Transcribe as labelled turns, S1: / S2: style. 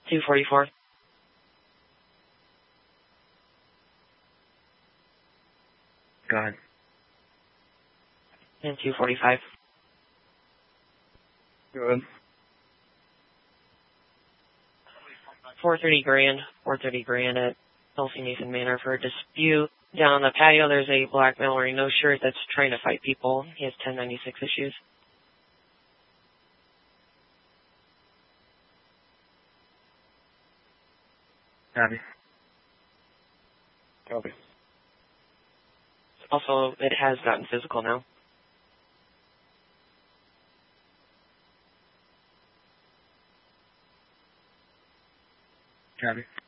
S1: 244.
S2: Go ahead.
S1: And 245.
S2: Go ahead.
S1: 430 grand at Elsie Nathan Manor for a dispute. Down on the patio, there's a black male wearing no shirt that's trying to fight people. He has 1096 issues.
S2: Copy. Copy.
S1: Also, it has gotten physical now.
S2: Copy.